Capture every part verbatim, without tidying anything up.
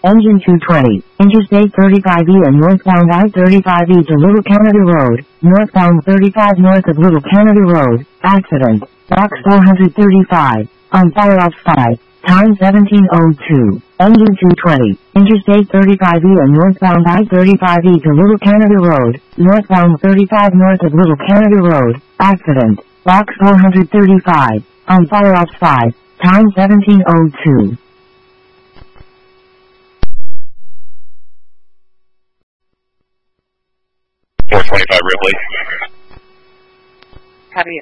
Engine two twenty, Interstate thirty-five E and northbound I thirty-five E to Little Canada Road, northbound thirty-five north of Little Canada Road, accident, box four thirty-five, on fire off five, time seventeen oh two, engine two twenty, Interstate thirty-five E and northbound I thirty-five E to Little Canada Road, northbound thirty-five north of Little Canada Road, accident, box four thirty-five, on fire off five, time seventeen oh two. four twenty-five Ripley. Copy.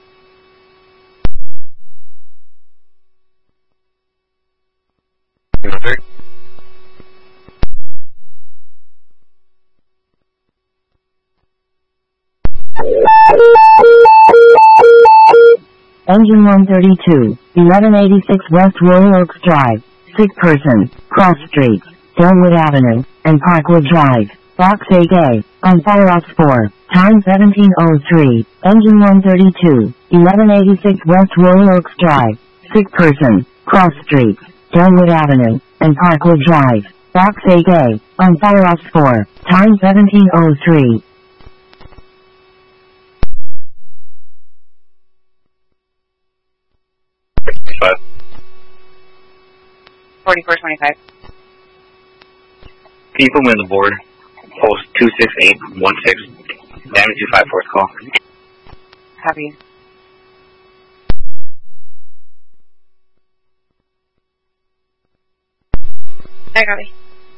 Engine one thirty-two, eleven eighty-six West Royal Oaks Drive, sick person, cross streets, Delwood Avenue, and Parkwood Drive, box eight A, on fire off four, time seventeen oh three, engine one thirty-two, eleven eighty-six West Royal Oaks Drive, sick person, cross streets, Delwood Avenue, and Parkwood Drive, box eight A, on fire off four, time seventeen oh three. forty-four twenty-five. Can you put me on the board? Post two six eight one six. Damage two five fourth call. Copy. I copy.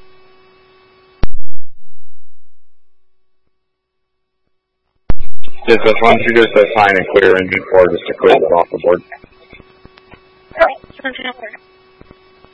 Just uh, why don't you just uh, sign and clear engine four just to clear it off the board? Okay.